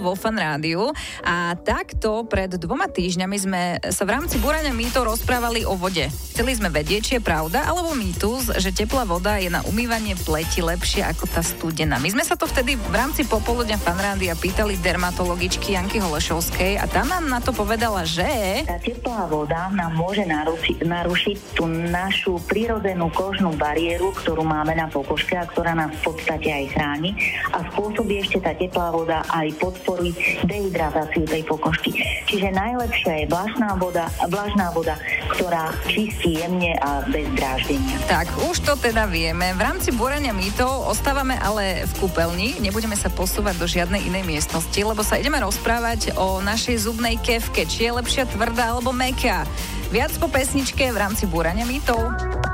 vo Fan Rádiu. A takto pred 2 týždňami sme sa v rámci búrania mýtov rozprávali o vode. Chceli sme vedieť, či je pravda alebo mýtus, že teplá voda je na umývanie pleti lepšie ako tá studená. My sme sa to vtedy v rámci popoludňa Fan Rádia pýtali dermatologičky Janky Holešovskej a tá nám na to povedala, že tá teplá voda nám môže narušiť tú našu prirodzenú kožnú bariéru, ktorú máme na pokožke a ktorá nás v podstate aj chráni a spôsobí ešte tá teplá voda aj podporí dehydratáciu tej pokožky. Čiže najlepšia je vlažná voda, ktorá čistí jemne a bez dráždenia. Tak, už to teda vieme. V rámci búrania mýtov ostávame ale v kúpeľni, nebudeme sa posúvať do žiadnej inej miestnosti, lebo sa ideme rozprávať o našej zubnej kefke, či je lepšia tvrdá alebo mäkká. Viac po pesničke v rámci búrania mýtov.